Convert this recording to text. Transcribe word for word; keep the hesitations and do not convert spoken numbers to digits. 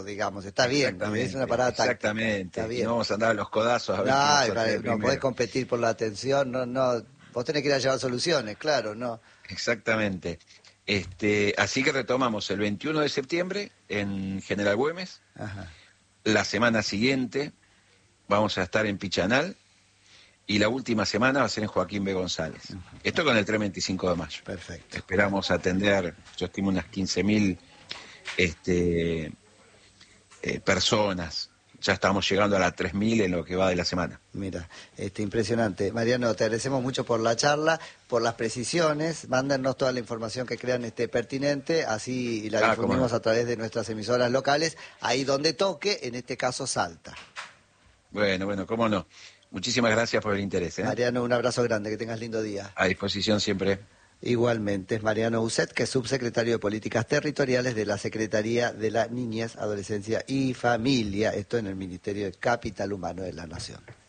lado, digamos, está bien, es una parada táctica. Exactamente, Está bien. y no vamos a andar a los codazos a ver quién No, va a vale, salir no podés primero. competir por la atención, no, no, vos tenés que ir a llevar soluciones, claro, no. Exactamente. Este, así que retomamos el veintiuno de septiembre en General Güemes. Ajá. La semana siguiente vamos a estar en Pichanal y la última semana va a ser en Joaquín B. González. Uh-huh. Esto con el tren veinticinco de mayo. Perfecto. Esperamos atender, yo estimo unas quince mil este, eh, personas. Ya estamos llegando a las tres mil en lo que va de la semana. Mira, este, impresionante. Mariano, te agradecemos mucho por la charla, por las precisiones. Mándennos toda la información que crean este, pertinente, así la ah, difundimos no. a través de nuestras emisoras locales, ahí donde toque, en este caso Salta. Bueno, bueno, cómo no. Muchísimas gracias por el interés. ¿eh? Mariano, un abrazo grande, que tengas lindo día. A disposición siempre. Igualmente, es Mariano Uset, que es subsecretario de Políticas Territoriales de la Secretaría de la Niñez, Adolescencia y Familia, esto en el Ministerio de Capital Humano de la Nación.